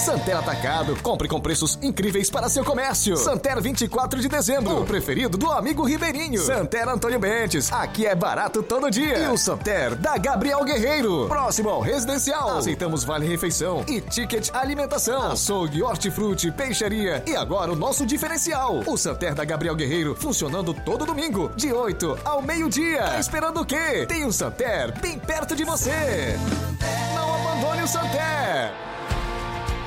Santer Atacado, compre com preços incríveis para seu comércio. Santer 24 de dezembro, o preferido do amigo Ribeirinho. Santer Antônio Bentes, aqui é barato todo dia. E o Santer da Gabriel Guerreiro, próximo ao residencial. Aceitamos vale-refeição e ticket alimentação. Açougue, hortifruti, peixaria. E agora o nosso diferencial, o Santer da Gabriel Guerreiro, funcionando todo domingo, de 8 ao meio-dia. Tá esperando o quê? Tem um Santer bem perto de você. Não abandone o Santer.